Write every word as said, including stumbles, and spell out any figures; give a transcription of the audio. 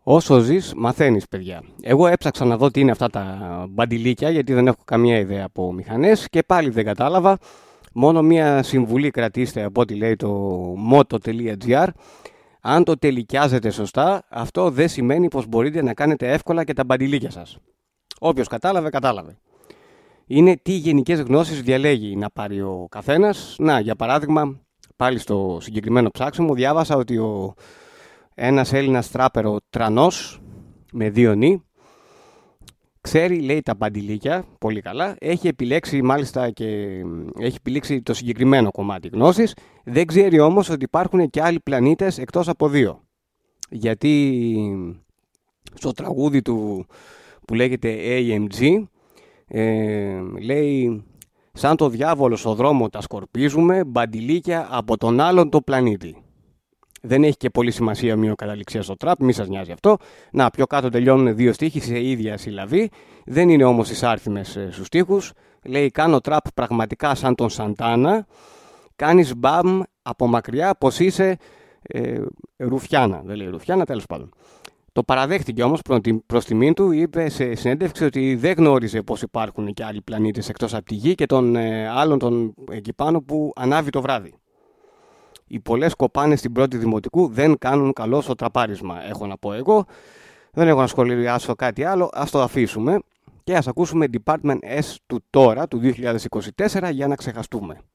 Όσο ζεις, μαθαίνεις, παιδιά. Εγώ έψαξα να δω τι είναι αυτά τα μπαντιλίκια, γιατί δεν έχω καμία ιδέα από μηχανές και πάλι δεν κατάλαβα. Μόνο μία συμβουλή κρατήστε από ό,τι λέει το moto.gr. Αν το τελικιάζετε σωστά, αυτό δεν σημαίνει πως μπορείτε να κάνετε εύκολα και τα μπαντιλίκια σας. Όποιος κατάλαβε, κατάλαβε. Είναι τι γενικές γνώσεις διαλέγει να πάρει ο καθένας. Να, για παράδειγμα, πάλι στο συγκεκριμένο ψάξιμο διάβασα ότι ο ένας Έλληνας τράπερ, ο Τρανός, με δύο νι, ξέρει, λέει, τα μπαντιλίκια πολύ καλά. Έχει επιλέξει μάλιστα και έχει επιλέξει το συγκεκριμένο κομμάτι γνώσης. Δεν ξέρει όμως ότι υπάρχουν και άλλοι πλανήτες εκτός από δύο. Γιατί στο τραγούδι του που λέγεται έι εμ τζι ε, λέει «Σαν το διάβολο στο δρόμο τα σκορπίζουμε, μπαντιλίκια από τον άλλον το πλανήτη». Δεν έχει και πολύ σημασία ομοιοκαταληξία στο τραπ, μη σας νοιάζει αυτό. Να, πιο κάτω τελειώνουν δύο στίχοι σε ίδια συλλαβή. Δεν είναι όμως εισάρθιμες ε, στους στίχους. Λέει κάνω τραπ πραγματικά σαν τον Σαντάνα. Κάνεις μπαμ από μακριά πως είσαι ε, ρουφιάνα. Δεν λέει ρουφιάνα, τέλος πάντων. Το παραδέχτηκε όμως προς τιμήν του, είπε σε συνέντευξη ότι δεν γνώριζε πως υπάρχουν και άλλοι πλανήτες εκτός από τη Γη και των ε, άλλων των εκεί πάνω που ανάβει το βράδυ. Οι πολλές κοπάνες στην πρώτη δημοτικού δεν κάνουν καλό στο τραπάρισμα, έχω να πω εγώ. Δεν έχω να σχολιάσω κάτι άλλο, ας το αφήσουμε και ας ακούσουμε Department S του τώρα, του δύο χιλιάδες είκοσι τέσσερα, για να ξεχαστούμε.